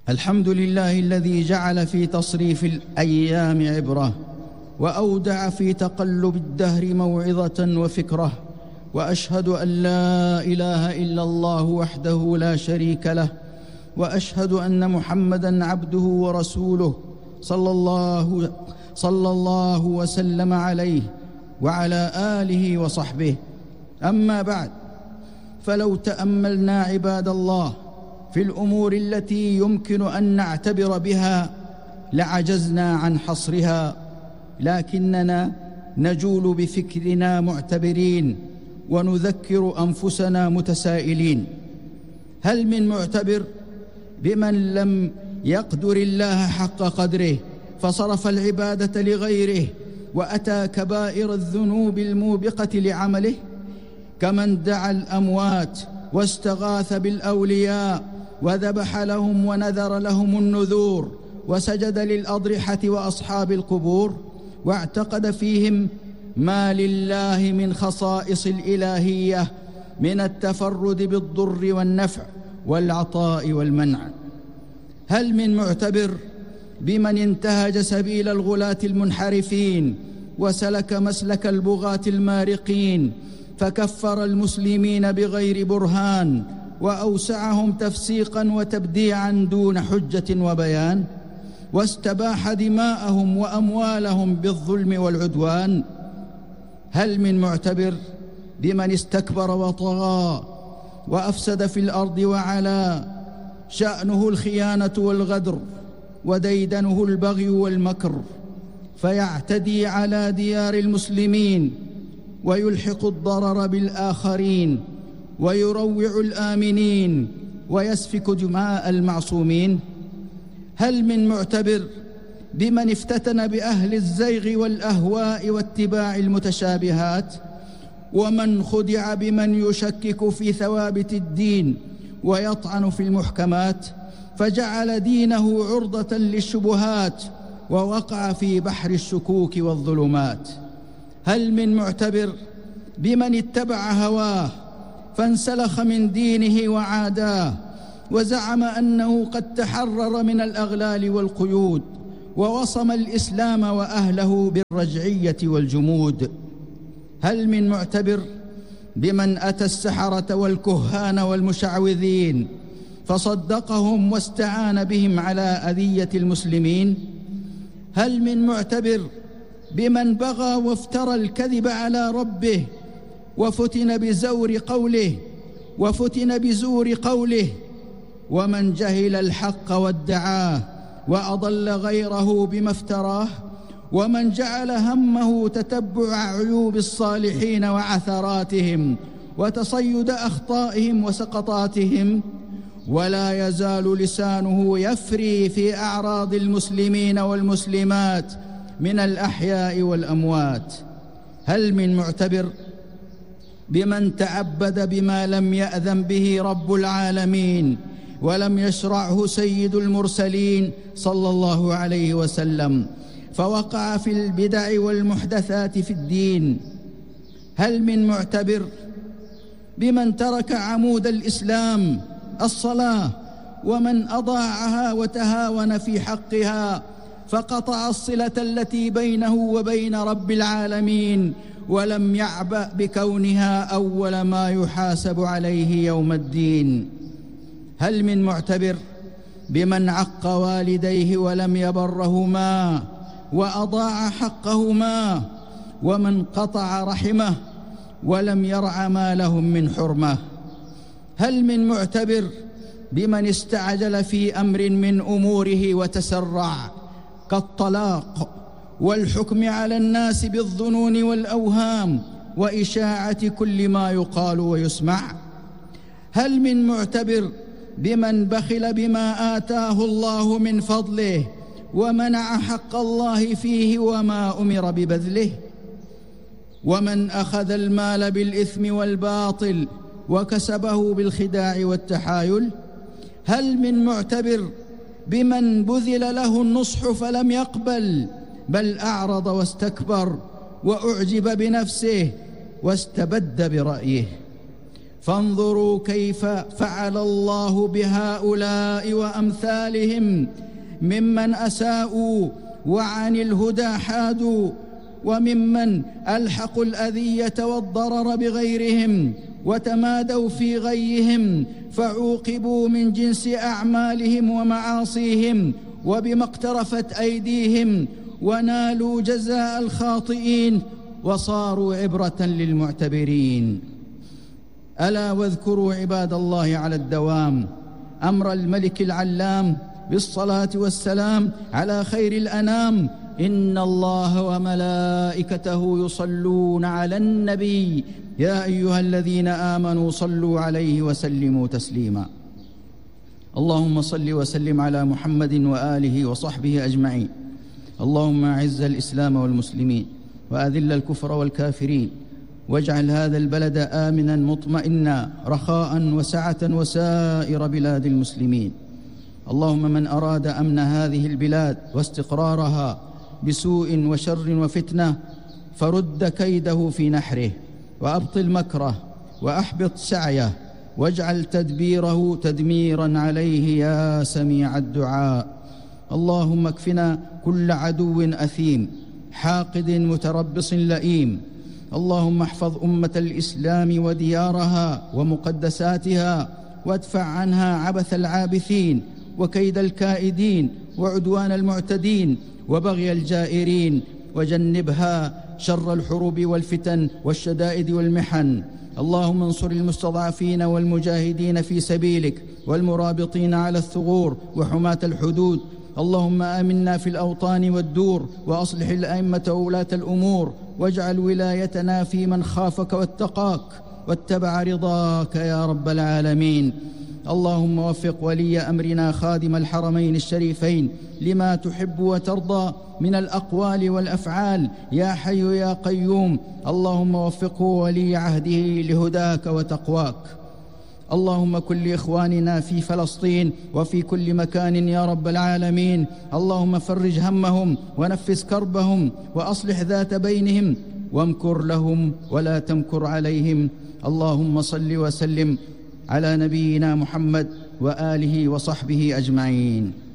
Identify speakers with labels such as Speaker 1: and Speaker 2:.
Speaker 1: الحمد لله الذي جعل في تصريف الأيام عبرة، وأودع في تقلب الدهر موعظة وفكرة. وأشهد أن لا إله إلا الله وحده لا شريك له، وأشهد أن محمدًا عبده ورسوله صلى الله وسلم عليه وعلى آله وصحبه. أما بعد، فلو تأملنا عباد الله في الأمور التي يمكن أن نعتبر بها لعجزنا عن حصرها، لكننا نجول بفكرنا معتبرين ونذكر أنفسنا متسائلين: هل من معتبر بمن لم يقدر الله حق قدره فصرف العبادة لغيره وأتى كبائر الذنوب الموبقة لعمله، كمن دعا الأموات واستغاث بالأولياء وذبح لهم ونذر لهم النذور وسجد للأضرحة وأصحاب القبور، واعتقد فيهم ما لله من خصائص الإلهية من التفرد بالضر والنفع والعطاء والمنع. هل من معتبر بمن انتهج سبيل الغلاة المنحرفين وسلك مسلك البغاة المارقين، فكفر المسلمين بغير برهان وأوسعهم تفسيقا وتبديعا دون حجة وبيان، واستباح دماءهم وأموالهم بالظلم والعدوان؟ هل من معتبر بمن استكبر وطغى وأفسد في الأرض وعلا شأنه الخيانة والغدر وديدنه البغي والمكر، فيعتدي على ديار المسلمين ويلحق الضرر بالآخرين ويروع الآمنين ويسفك دماء المعصومين؟ هل من معتبر بمن افتتن بأهل الزيغ والأهواء واتباع المتشابهات، ومن خدع بمن يشكك في ثوابت الدين ويطعن في المحكمات، فجعل دينه عرضة للشبهات ووقع في بحر الشكوك والظلمات؟ هل من معتبر بمن اتبع هواه فانسلخ من دينه وعاداه وزعم أنه قد تحرر من الأغلال والقيود ووصم الإسلام وأهله بالرجعية والجمود؟ هل من معتبر بمن أتى السحرة والكهان والمشعوذين فصدقهم واستعان بهم على أذية المسلمين؟ هل من معتبر بمن بغى وافترى الكذب على ربه وفتن بزور قوله ومن جهل الحق وادعاه وأضل غيره بما افتراه، ومن جعل همه تتبع عيوب الصالحين وعثراتهم وتصيد أخطائهم وسقطاتهم، ولا يزال لسانه يفري في أعراض المسلمين والمسلمات من الأحياء والأموات؟ هل من معتبر بمن تعبد بما لم يأذن به رب العالمين ولم يشرعه سيد المرسلين صلى الله عليه وسلم، فوقع في البدع والمحدثات في الدين؟ هل من معتبر بمن ترك عمود الإسلام الصلاة ومن أضاعها وتهاون في حقها فقطع الصلة التي بينه وبين رب العالمين ولم يعبأ بكونها أول ما يحاسب عليه يوم الدين؟ هل من معتبر بمن عق والديه ولم يبرهما وأضاع حقهما، ومن قطع رحمه ولم يرع ما لهم من حرمة؟ هل من معتبر بمن استعجل في أمر من أموره وتسرع كالطلاق والحكم على الناس بالظنون والأوهام وإشاعة كل ما يقال ويسمع؟ هل من معتبر بمن بخل بما آتاه الله من فضله ومنع حق الله فيه وما أمر ببذله؟ ومن أخذ المال بالإثم والباطل وكسبه بالخداع والتحايل؟ هل من معتبر بمن بذل له النصح فلم يقبل بل أعرض واستكبر وأعجب بنفسه واستبد برأيه؟ فانظروا كيف فعل الله بهؤلاء وأمثالهم ممن أساءوا وعن الهدى حادوا، وممن ألحقوا الأذية والضرر بغيرهم وتمادوا في غيهم، فعوقبوا من جنس أعمالهم ومعاصيهم وبما اقترفت أيديهم، ونالوا جزاء الخاطئين وصاروا عبرة للمعتبرين. ألا واذكروا عباد الله على الدوام أمر الملك العلام بالصلاة والسلام على خير الأنام: إن الله وملائكته يصلون على النبي يا أيها الذين آمنوا صلوا عليه وسلموا تسليما. اللهم صل وسلم على محمد وآله وصحبه أجمعين. اللهم أعز الإسلام والمسلمين وأذل الكفر والكافرين، واجعل هذا البلد آمنا مطمئنا رخاء وسعة وسائر بلاد المسلمين. اللهم من أراد أمن هذه البلاد واستقرارها بسوء وشر وفتنة فرد كيده في نحره، وأبطل مكره، وأحبط سعيه، واجعل تدبيره تدميرا عليه يا سميع الدعاء. اللهم اكفنا كل عدو أثيم حاقد متربص لئيم. اللهم احفظ أمة الإسلام وديارها ومقدساتها، وادفع عنها عبث العابثين وكيد الكائدين وعدوان المعتدين وبغي الجائرين، وجنبها شر الحروب والفتن والشدائد والمحن. اللهم انصر المستضعفين والمجاهدين في سبيلك والمرابطين على الثغور وحماة الحدود. اللهم آمنا في الأوطان والدور، وأصلح الأئمة وولاة الأمور، واجعل ولايتنا في من خافك واتقاك واتبع رضاك يا رب العالمين. اللهم وفق ولي أمرنا خادم الحرمين الشريفين لما تحب وترضى من الأقوال والأفعال يا حي يا قيوم. اللهم وفقه ولي عهده لهداك وتقواك. اللهم كن لإخواننا في فلسطين وفي كل مكان يا رب العالمين. اللهم فرج همهم ونفس كربهم وأصلح ذات بينهم، وامكر لهم ولا تمكر عليهم. اللهم صل وسلم على نبينا محمد وآله وصحبه أجمعين.